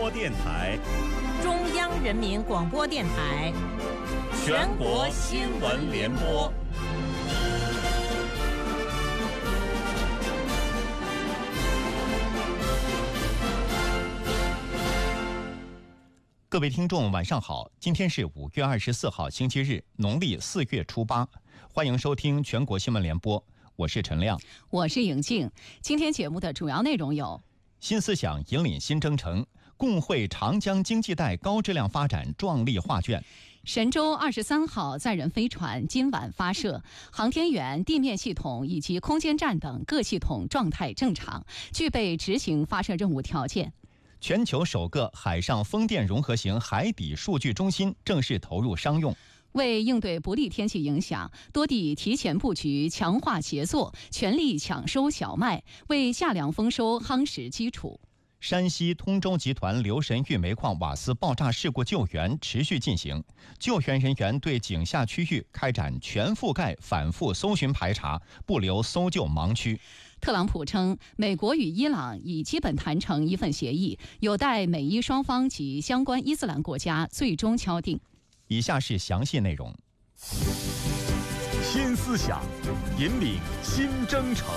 播电台、 中央人民广播电台、 全国新闻联播。 各位听众晚上好，今天是5月24号星期日，农历4月初8，欢迎收听全国新闻联播，我是陈亮， 我是颖静。今天节目的主要内容有： 新思想引领新征程，共绘长江经济带高质量发展壮丽画卷。 神舟23号载人飞船今晚发射，航天员、地面系统以及空间站等各系统状态正常，具备执行发射任务条件。 全球首个海上风电融合型海底数据中心正式投入商用。 为应对不利天气影响，多地提前布局，强化协作，全力抢收小麦，为夏粮丰收夯实基础。 山西通州集团留神玉煤矿瓦斯爆炸事故救援持续进行，救援人员对井下区域开展全覆盖反复搜寻排查，不留搜救盲区。 特朗普称，美国与伊朗已基本谈成一份协议，有待美伊双方及相关伊斯兰国家最终敲定。 以下是详细内容。 新思想引领新征程。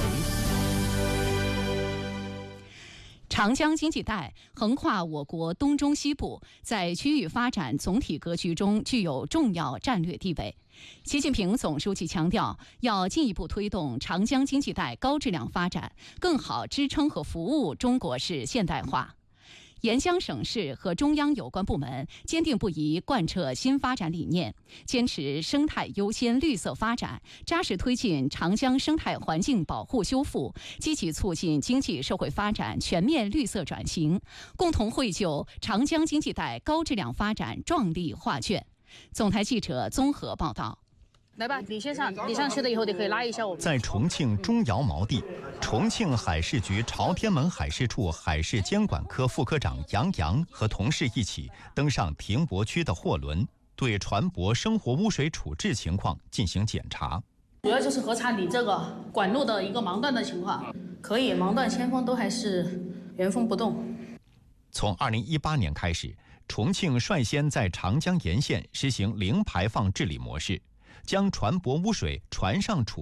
长江经济带横跨我国东中西部，在区域发展总体格局中具有重要战略地位。习近平总书记强调，要进一步推动长江经济带高质量发展，更好支撑和服务中国式现代化。沿江省市和中央有关部门坚定不移贯彻新发展理念，坚持生态优先、绿色发展，扎实推进长江生态环境保护修复，积极促进经济社会发展全面绿色转型，共同绘就长江经济带高质量发展壮丽画卷。总台记者综合报道。 来吧，你先上，你上去了以后，你可以拉一下我。 在重庆中窑锚地，重庆海事局朝天门海事处海事监管科副科长杨洋和同事一起登上停泊区的货轮，对船舶生活污水处置情况进行检查。 主要就是核查你这个管路的一个盲断的情况，可以盲断铅封都还是原封不动。 从2018年开始，重庆率先在长江沿线实行零排放治理模式，将船舶污水船上处